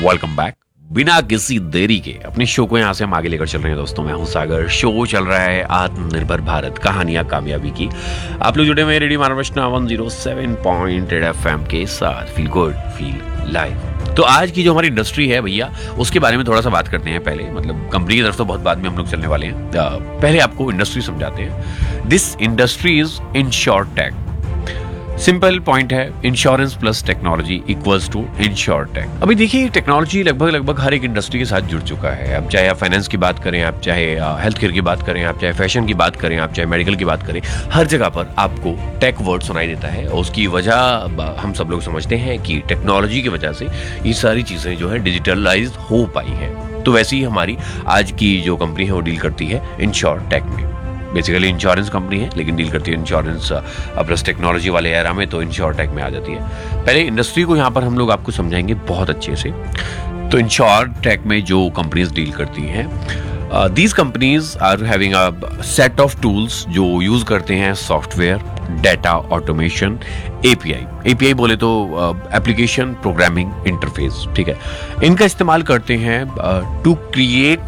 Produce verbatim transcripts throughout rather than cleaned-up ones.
Welcome back. बिना किसी देरी के अपने शो को यहाँ से हम आगे लेकर चल रहे हैं दोस्तों। मैं हूँ सागर। शो चल रहा है आत्मनिर्भर भारत, कहानियां कामयाबी की। आप लोग जुड़े हुए radio Maharashtra one zero seven point eight F M के साथ। Feel good feel live. तो आज की जो हमारी इंडस्ट्री है भैया, उसके बारे में थोड़ा सा बात करते हैं। पहले मतलब कंपनी की तरफ तो बहुत बाद में हम लोग चलने वाले हैं। पहले आपको इंडस्ट्री समझाते हैं। This industry is insurtech. Simple point है, insurance plus technology equals to insurtech. अभी देखिए, टेक्नोलॉजी लगभग लगभग हर एक इंडस्ट्री के साथ जुड़ चुका है। अब चाहे आप फाइनेंस की बात करें, आप चाहे हेल्थ केयर की बात करें, आप चाहे फैशन की बात करें, आप चाहे मेडिकल की बात करें, हर जगह पर आपको टेक वर्ड सुनाई देता है। और उसकी वजह हम सब लोग समझते हैं कि टेक्नोलॉजी की वजह से ये सारी चीजें जो है डिजिटलाइज हो पाई हैं। तो वैसे ही हमारी आज की जो कंपनी है वो डील करती है इंश्योरटेक में। बेसिकली इंश्योरेंस कंपनी है लेकिन डील करती है इंश्योरेंस प्लस टेक्नोलॉजी वाले एरा में, तो इंश्योरटेक में आ जाती है। पहले इंडस्ट्री को यहाँ पर हम लोग आपको समझाएंगे बहुत अच्छे से। तो इंश्योरटेक में जो कंपनीज डील करती हैं, these companies are having a set of tools जो यूज करते हैं software, data automation, API. API बोले तो एप्लीकेशन प्रोग्रामिंग इंटरफेस, ठीक है। इनका इस्तेमाल करते हैं to create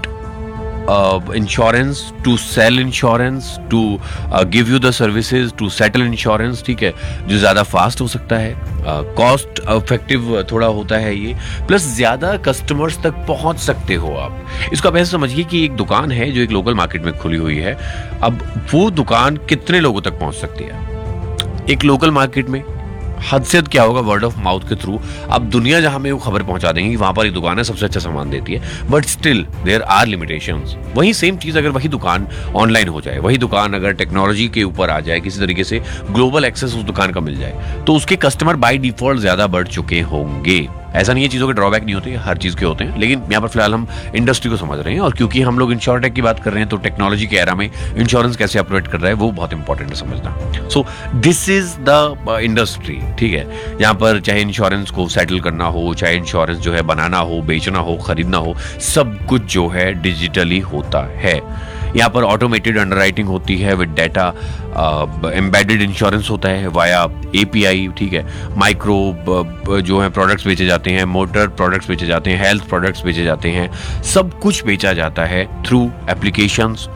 insurance, to cell insurance, to give you the services, to settle insurance, ठीक है। जो ज्यादा फास्ट हो सकता है, कॉस्ट uh, इफेक्टिव थोड़ा होता है ये, प्लस ज्यादा कस्टमर्स तक पहुंच सकते हो आप। इसको आप ऐसे समझिए कि एक दुकान है जो एक लोकल मार्केट में खुली हुई है। अब वो दुकान कितने लोगों तक पहुंच सकती है? एक लोकल मार्केट में हद से हद क्या होगा, वर्ड ऑफ माउथ के थ्रू अब दुनिया जहां में वो खबर पहुंचा देंगे कि वहां पर एक दुकान है, सबसे अच्छा सामान देती है। But still there are limitations. वही सेम चीज अगर वही दुकान ऑनलाइन हो जाए, वही दुकान अगर टेक्नोलॉजी के ऊपर आ जाए, किसी तरीके से ग्लोबल एक्सेस उस दुकान का मिल जाए, तो उसके कस्टमर बाय डिफॉल्ट ज्यादा बढ़ चुके होंगे। ऐसा नहीं है चीजों के ड्रॉबैक नहीं होते, हर चीज के होते हैं, लेकिन यहाँ पर फिलहाल हम इंडस्ट्री को समझ रहे हैं। और क्योंकि हम लोग इंश्योरटेक की बात कर रहे हैं, तो टेक्नोलॉजी के एरा में इंश्योरेंस कैसे ऑपरेट कर रहा है वो बहुत इंपॉर्टेंट है समझना। So this is the industry, ठीक है। यहाँ पर चाहे इंश्योरेंस को सेटल करना हो, चाहे इंश्योरेंस जो है बनाना हो, बेचना हो, खरीदना हो, सब कुछ जो है डिजिटली होता है। यहाँ पर ऑटोमेटेड अंडरराइटिंग होती है विद डेटा, एम्बेडेड इंश्योरेंस होता है वाया एपीआई, ठीक है। माइक्रो जो है प्रोडक्ट्स बेचे जाते हैं, मोटर प्रोडक्ट्स बेचे जाते हैं, हेल्थ प्रोडक्ट्स बेचे जाते हैं, सब कुछ बेचा जाता है थ्रू एप्लीकेशंस